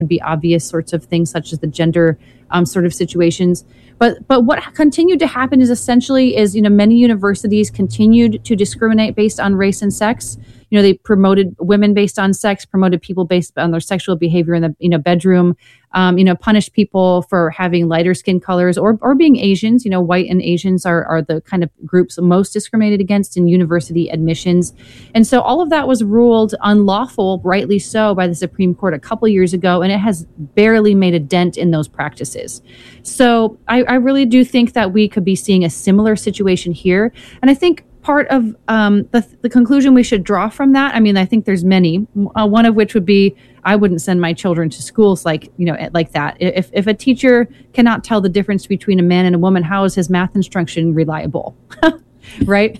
be obvious sorts of things such as the gender sort of situations. But what continued to happen is essentially many universities continued to discriminate based on race and sex. They promoted women based on sex, promoted people based on their sexual behavior in the bedroom, punished people for having lighter skin colors or being Asians. White and Asians are the kind of groups most discriminated against in university admissions. And so all of that was ruled unlawful, rightly so, by the Supreme Court a couple years ago, and it has barely made a dent in those practices. So I really do think that we could be seeing a similar situation here. And I think part of the conclusion we should draw from that, I think there's many, one of which would be, I wouldn't send my children to schools like that. If a teacher cannot tell the difference between a man and a woman, how is his math instruction reliable? Right.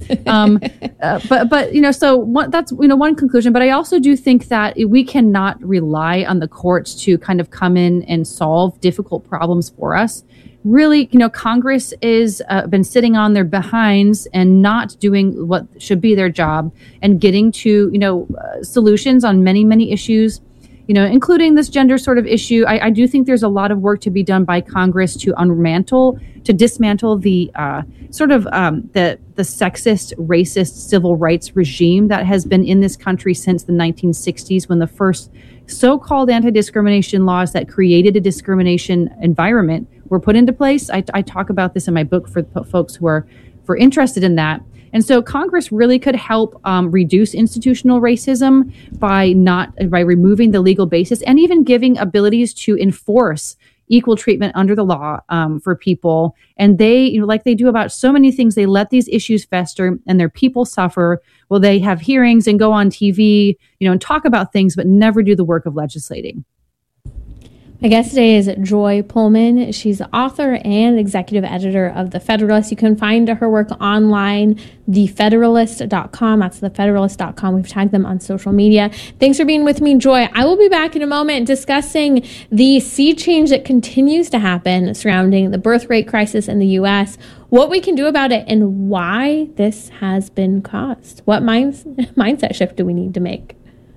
That's one conclusion. But I also do think that we cannot rely on the courts to kind of come in and solve difficult problems for us. Really, Congress is been sitting on their behinds and not doing what should be their job and getting to, solutions on many, many issues, including this gender sort of issue. I do think there's a lot of work to be done by Congress to dismantle the the sexist, racist civil rights regime that has been in this country since the 1960s, when the first so-called anti-discrimination laws that created a discrimination environment were put into place. I talk about this in my book for folks who are interested in that. And so Congress really could help reduce institutional racism by removing the legal basis and even giving abilities to enforce equal treatment under the law for people. And they, like they do about so many things, they let these issues fester and their people suffer. Well, they have hearings and go on TV, and talk about things, but never do the work of legislating. My guest today is Joy Pullmann. She's the author and executive editor of The Federalist. You can find her work online, thefederalist.com. That's thefederalist.com. We've tagged them on social media. Thanks for being with me, Joy. I will be back in a moment discussing the sea change that continues to happen surrounding the birth rate crisis in the U.S., what we can do about it, and why this has been caused. What mindset shift do we need to make?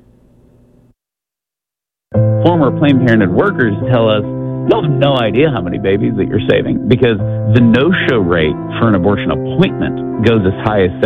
Former Planned Parenthood workers tell us, you'll have no idea how many babies that you're saving, because the no-show rate for an abortion appointment goes as high as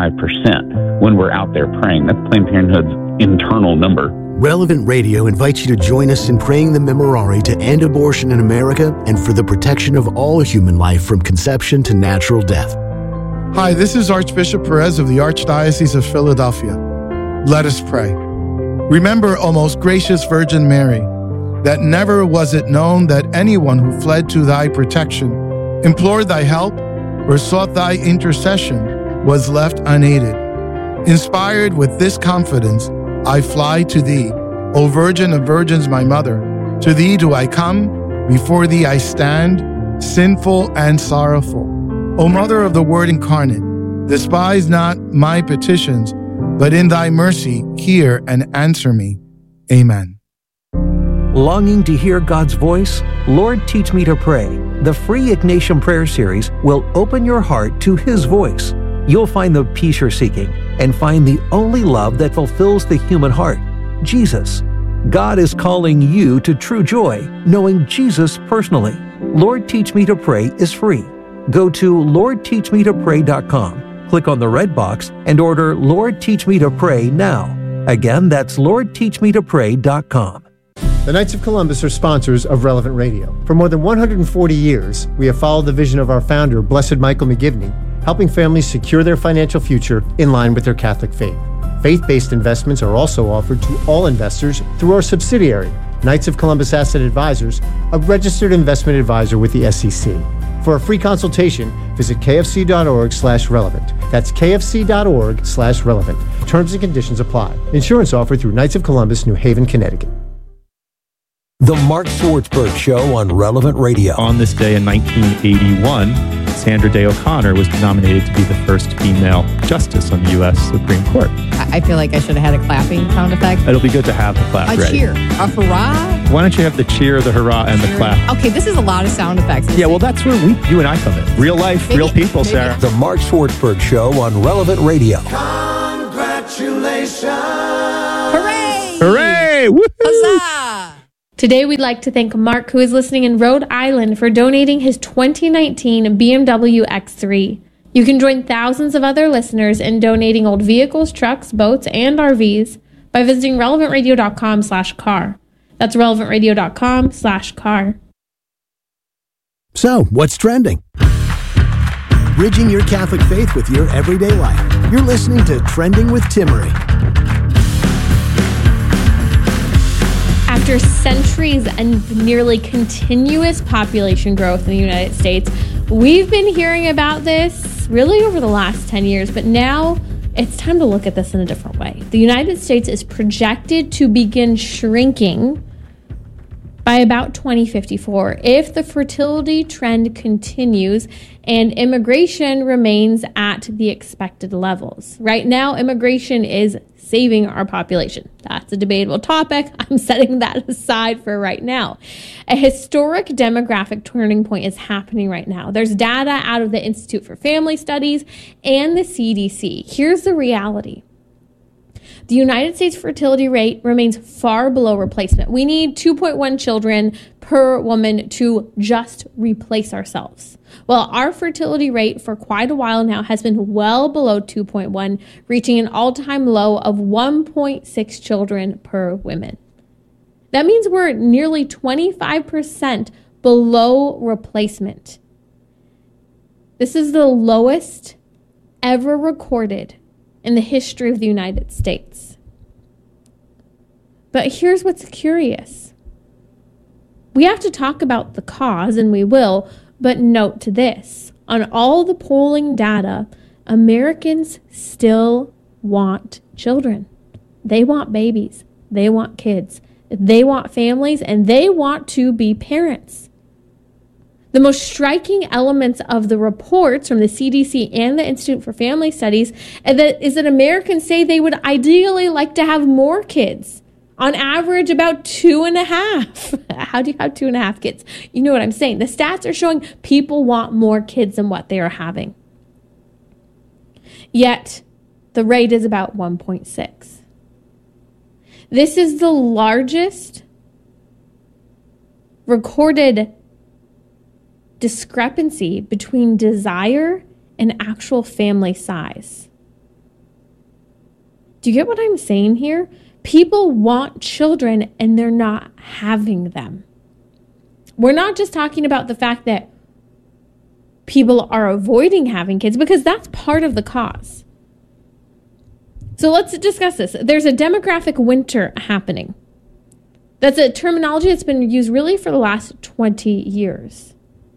75% when we're out there praying. That's Planned Parenthood's internal number. Relevant Radio invites you to join us in praying the Memorare to end abortion in America and for the protection of all human life from conception to natural death. Hi, this is Archbishop Perez of the Archdiocese of Philadelphia. Let us pray. Remember, O most gracious Virgin Mary, that never was it known that anyone who fled to thy protection, implored thy help, or sought thy intercession was left unaided. Inspired with this confidence, I fly to thee, O Virgin of Virgins, my mother. To thee do I come, before thee I stand, sinful and sorrowful. O Mother of the Word incarnate, despise not my petitions, but in thy mercy, hear and answer me. Amen. Longing to hear God's voice? Lord, Teach Me to Pray. The free Ignatian Prayer Series will open your heart to His voice. You'll find the peace you're seeking and find the only love that fulfills the human heart, Jesus. God is calling you to true joy, knowing Jesus personally. Lord, Teach Me to Pray is free. Go to LordTeachMeToPray.com. Click on the red box and order Lord Teach Me to Pray now. Again, that's LordTeachMeToPray.com. The Knights of Columbus are sponsors of Relevant Radio. For more than 140 years, we have followed the vision of our founder, Blessed Michael McGivney, helping families secure their financial future in line with their Catholic faith. Faith-based investments are also offered to all investors through our subsidiary, Knights of Columbus Asset Advisors, a registered investment advisor with the SEC. For a free consultation, visit kfc.org/relevant. That's kfc.org/relevant. Terms and conditions apply. Insurance offered through Knights of Columbus, New Haven, Connecticut. The Mark Swartzberg Show on Relevant Radio. On this day in 1981, Sandra Day O'Connor was nominated to be the first female justice on the U.S. Supreme Court. I feel like I should have had a clapping sound effect. It'll be good to have the clap ready. A cheer. A hurrah. Why don't you have the cheer, the hurrah, and the clap? Okay, this is a lot of sound effects. Yeah, well, that's where you and I come in. Real life, real people, Sarah. The Mark Swartzberg Show on Relevant Radio. Congratulations. Hooray. Hooray. Woo-hoo. Huzzah. Today, we'd like to thank Mark, who is listening in Rhode Island, for donating his 2019 BMW X3. You can join thousands of other listeners in donating old vehicles, trucks, boats, and RVs by visiting relevantradio.com/car. That's relevantradio.com/car. So, what's trending? Bridging your Catholic faith with your everyday life. You're listening to Trending with Timmerie. After centuries and nearly continuous population growth in the United States, we've been hearing about this really over the last 10 years, but now it's time to look at this in a different way. The United States is projected to begin shrinking by about 2054 if the fertility trend continues and immigration remains at the expected levels. Right now, immigration is saving our population. That's a debatable topic. I'm setting that aside for right now. A historic demographic turning point is happening right now. There's data out of the Institute for Family Studies and the CDC. Here's the reality. The United States fertility rate remains far below replacement. We need 2.1 children per woman to just replace ourselves. Well, our fertility rate for quite a while now has been well below 2.1, reaching an all-time low of 1.6 children per woman. That means we're nearly 25% below replacement. This is the lowest ever recorded in the history of the United States. But here's what's curious. We have to talk about the cause, and we will, but note this. On all the polling data, Americans still want children. They want babies. They want kids. They want families, and they want to be parents. The most striking elements of the reports from the CDC and the Institute for Family Studies is that Americans say they would ideally like to have more kids. On average, about 2.5. How do you have 2.5 kids? You know what I'm saying. The stats are showing people want more kids than what they are having. Yet, the rate is about 1.6. This is the largest recorded discrepancy between desire and actual family size. Do you get what I'm saying here? People want children and they're not having them. We're not just talking about the fact that people are avoiding having kids, because that's part of the cause. So let's discuss this. There's a demographic winter happening. That's a terminology that's been used really for the last 20 years.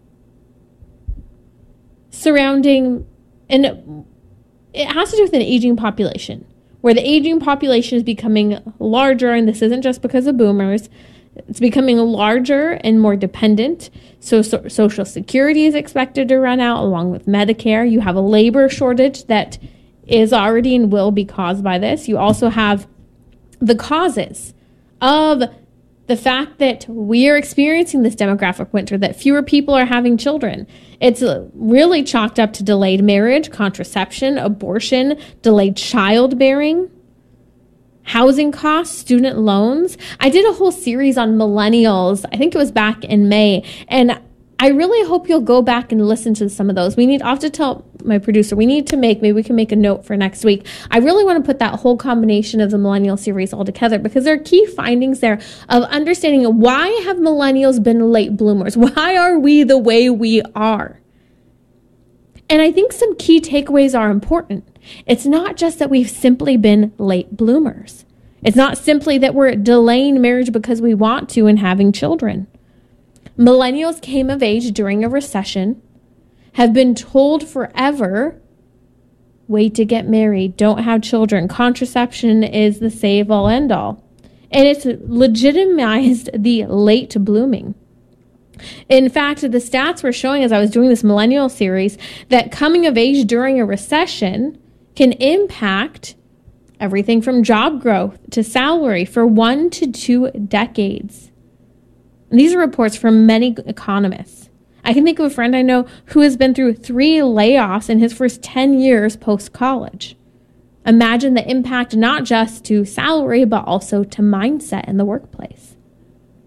Surrounding, and it has to do with an aging population, where the aging population is becoming larger, and this isn't just because of boomers. It's becoming larger and more dependent. So Social Security is expected to run out along with Medicare. You have a labor shortage that is already and will be caused by this. You also have the causes of the fact that we are experiencing this demographic winter, that fewer people are having children. It's really chalked up to delayed marriage, contraception, abortion, delayed childbearing, housing costs, student loans. I did a whole series on millennials. I think it was back in May. And I really hope you'll go back and listen to some of those. I'll have to tell my producer, maybe we can make a note for next week. I really want to put that whole combination of the millennial series all together, because there are key findings there of understanding why have millennials been late bloomers? Why are we the way we are? And I think some key takeaways are important. It's not just that we've simply been late bloomers. It's not simply that we're delaying marriage because we want to and having children. Millennials came of age during a recession, have been told forever, wait to get married, don't have children. Contraception is the save-all, end-all. And it's legitimized the late blooming. In fact, the stats were showing, as I was doing this millennial series, that coming of age during a recession can impact everything from job growth to salary for 1 to 2 decades. And these are reports from many economists. I can think of a friend I know who has been through 3 layoffs in his first 10 years post-college. Imagine the impact not just to salary, but also to mindset in the workplace.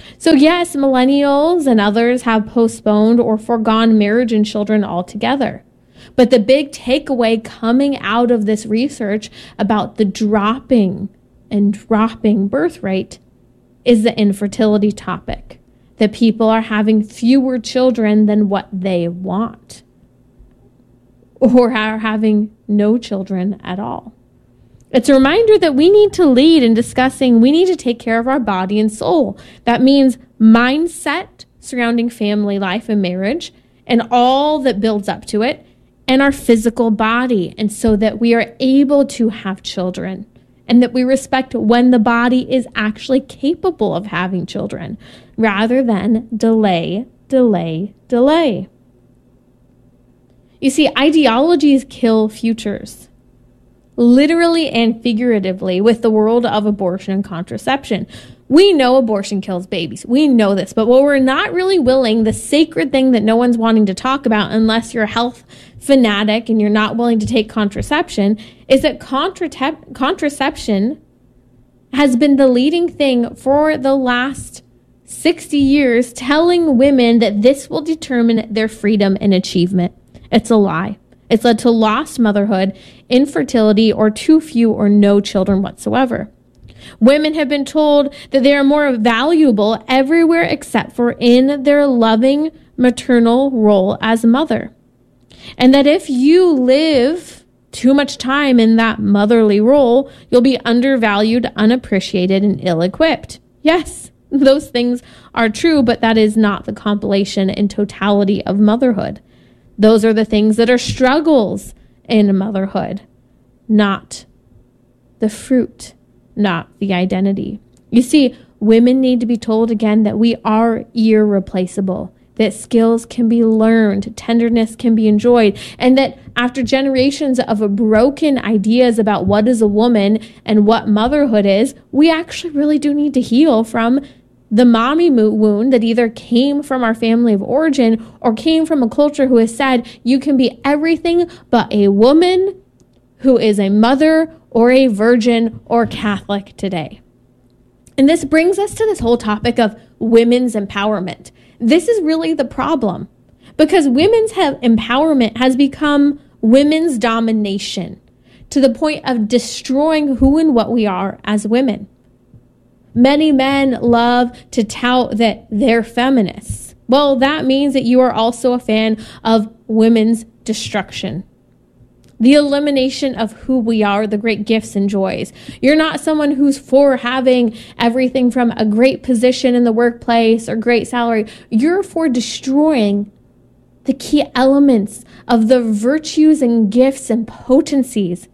So yes, millennials and others have postponed or foregone marriage and children altogether. But the big takeaway coming out of this research about the dropping birth rate is the infertility topic. That people are having fewer children than what they want, or are having no children at all. It's a reminder that we need to lead in discussing, we need to take care of our body and soul. That means mindset surrounding family life and marriage and all that builds up to it, and our physical body, and so that we are able to have children, and that we respect when the body is actually capable of having children, rather than delay. You see, ideologies kill futures, literally and figuratively, with the world of abortion and contraception. We know abortion kills babies. We know this. But what we're not really willing, the sacred thing that no one's wanting to talk about unless you're a health fanatic and you're not willing to take contraception, is that contraception has been the leading thing for the last 60 years, telling women that this will determine their freedom and achievement. It's a lie. It's led to lost motherhood, infertility, or too few or no children whatsoever. Women have been told that they are more valuable everywhere except for in their loving maternal role as mother. And that if you live too much time in that motherly role, you'll be undervalued, unappreciated, and ill-equipped. Yes, those things are true, but that is not the compilation and totality of motherhood. Those are the things that are struggles in motherhood, not the fruit, not the identity. You see, women need to be told again that we are irreplaceable, that skills can be learned, tenderness can be enjoyed, and that after generations of broken ideas about what is a woman and what motherhood is, we actually really do need to heal from the mommy wound that either came from our family of origin or came from a culture who has said you can be everything but a woman who is a mother or a virgin or Catholic today. And this brings us to this whole topic of women's empowerment. This is really the problem, because women's empowerment has become women's domination to the point of destroying who and what we are as women. Many men love to tout that they're feminists. Well, that means that you are also a fan of women's destruction. The elimination of who we are, the great gifts and joys. You're not someone who's for having everything from a great position in the workplace or great salary. You're for destroying the key elements of the virtues and gifts and potencies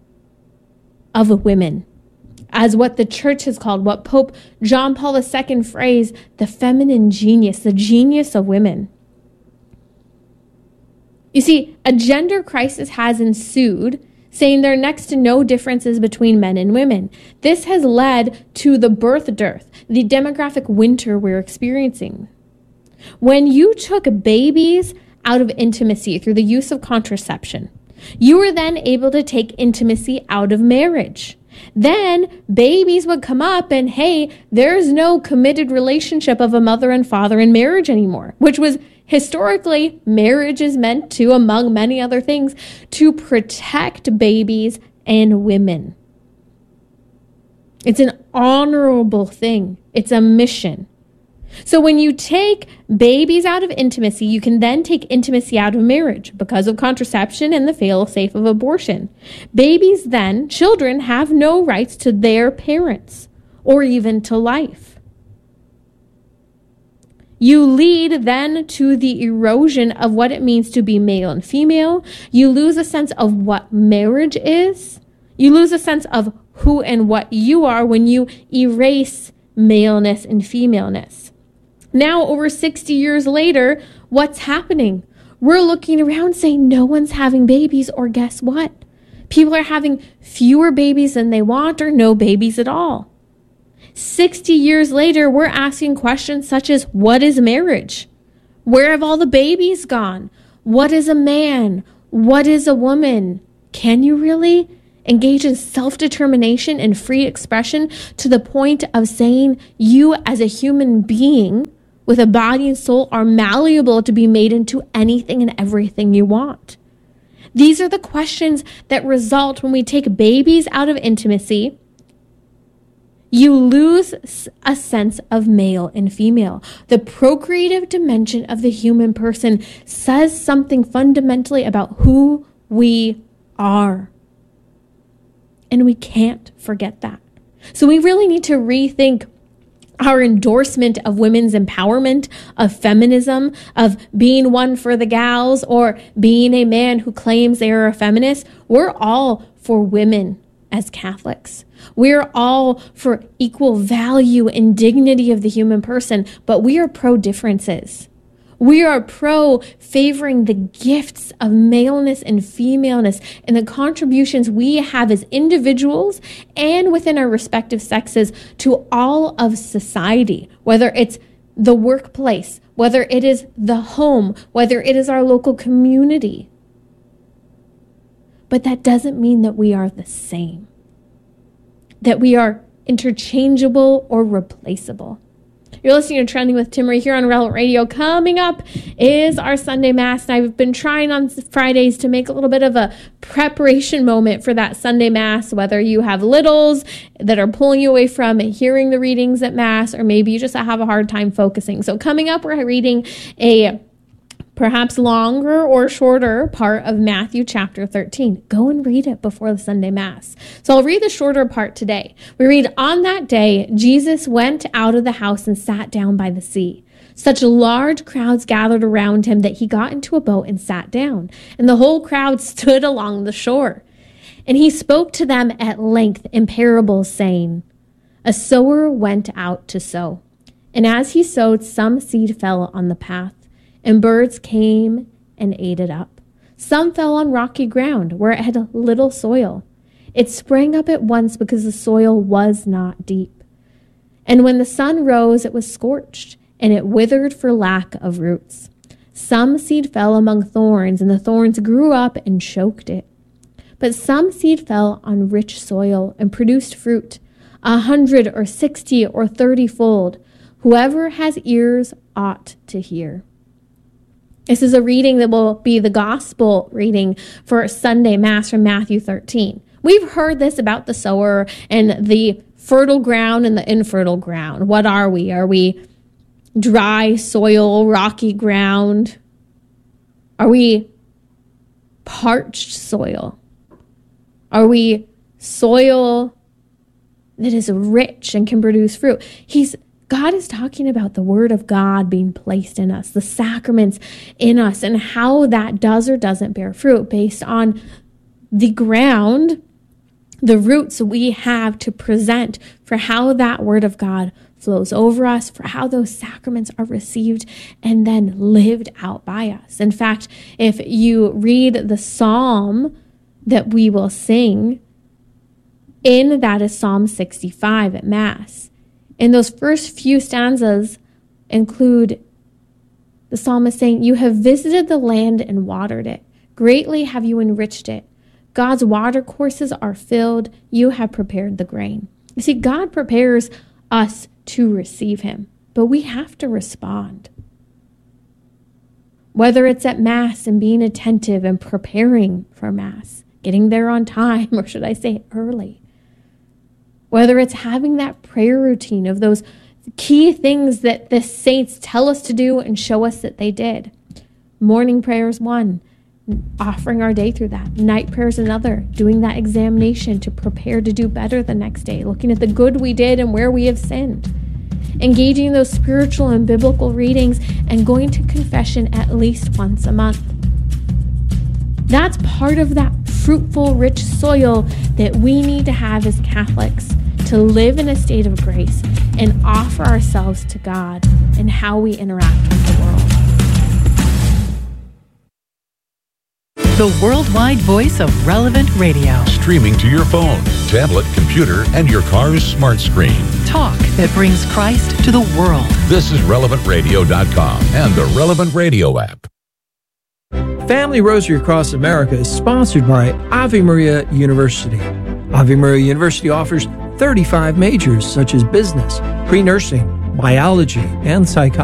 of women, as what the church has called, what Pope John Paul II phrased, the feminine genius, the genius of women. You see, a gender crisis has ensued, saying there are next to no differences between men and women. This has led to the birth dearth, the demographic winter we're experiencing. When you took babies out of intimacy through the use of contraception, you were then able to take intimacy out of marriage. Then babies would come up and, hey, there's no committed relationship of a mother and father in marriage anymore, which was historically, marriage is meant to, among many other things, to protect babies and women. It's an honorable thing. It's a mission. So when you take babies out of intimacy, you can then take intimacy out of marriage because of contraception and the fail-safe of abortion. Babies then, children, have no rights to their parents or even to life. You lead then to the erosion of what it means to be male and female. You lose a sense of what marriage is. You lose a sense of who and what you are when you erase maleness and femaleness. Now, over 60 years later, what's happening? We're looking around saying no one's having babies, or guess what? People are having fewer babies than they want or no babies at all. 60 years later, we're asking questions such as, what is marriage? Where have all the babies gone? What is a man? What is a woman? Can you really? engage in self-determination and free expression to the point of saying you as a human being with a body and soul are malleable to be made into anything and everything you want. These are the questions that result when we take babies out of intimacy. You lose a sense of male and female. The procreative dimension of the human person says something fundamentally about who we are. And we can't forget that. So we really need to rethink our endorsement of women's empowerment, of feminism, of being one for the gals, or being a man who claims they are a feminist. We're all for women as Catholics. We're all for equal value and dignity of the human person, but we are pro-differences. We are pro-favoring the gifts of maleness and femaleness and the contributions we have as individuals and within our respective sexes to all of society, whether it's the workplace, whether it is the home, whether it is our local community. But that doesn't mean that we are the same, that we are interchangeable or replaceable. You're listening to Trending with Timmerie here on Relevant Radio. Coming up is our Sunday Mass, and I've been trying on Fridays to make a little bit of a preparation moment for that Sunday Mass, whether you have littles that are pulling you away from hearing the readings at Mass, or maybe you just have a hard time focusing. So coming up, we're reading a perhaps longer or shorter part of Matthew chapter 13. Go and read it before the Sunday Mass. So I'll read the shorter part today. We read, "On that day, Jesus went out of the house and sat down by the sea. Such large crowds gathered around him that he got into a boat and sat down, and the whole crowd stood along the shore. And he spoke to them at length in parables, saying, A sower went out to sow. And as he sowed, some seed fell on the path, and birds came and ate it up. Some fell on rocky ground where it had little soil. It sprang up at once because the soil was not deep. And when the sun rose, it was scorched, and it withered for lack of roots. Some seed fell among thorns, and the thorns grew up and choked it. But some seed fell on rich soil and produced fruit, 100 or 60 or 30-fold. Whoever has ears ought to hear." This is a reading that will be the gospel reading for Sunday Mass from Matthew 13. We've heard this about the sower and the fertile ground and the infertile ground. What are we? Are we dry soil, rocky ground? Are we parched soil? Are we soil that is rich and can produce fruit? God is talking about the word of God being placed in us, the sacraments in us, and how that does or doesn't bear fruit based on the ground, the roots we have to present for how that word of God flows over us, for how those sacraments are received and then lived out by us. In fact, if you read the psalm that we will sing, in that is Psalm 65 at Mass. And those first few stanzas include the psalmist saying, "You have visited the land and watered it. Greatly have you enriched it. God's water courses are filled. You have prepared the grain." You see, God prepares us to receive him, but we have to respond. Whether it's at Mass and being attentive and preparing for Mass, getting there on time, or should I say early. Whether it's having that prayer routine of those key things that the saints tell us to do and show us that they did. Morning prayer is one, offering our day through that. Night prayer is another, doing that examination to prepare to do better the next day, looking at the good we did and where we have sinned. Engaging in those spiritual and biblical readings and going to confession at least once a month. That's part of that fruitful, rich soil that we need to have as Catholics to live in a state of grace and offer ourselves to God in how we interact with the world. The worldwide voice of Relevant Radio. Streaming to your phone, tablet, computer, and your car's smart screen. Talk that brings Christ to the world. This is RelevantRadio.com and the Relevant Radio app. Family Rosary Across America is sponsored by Ave Maria University. Ave Maria University offers 35 majors such as business, pre-nursing, biology, and psychology.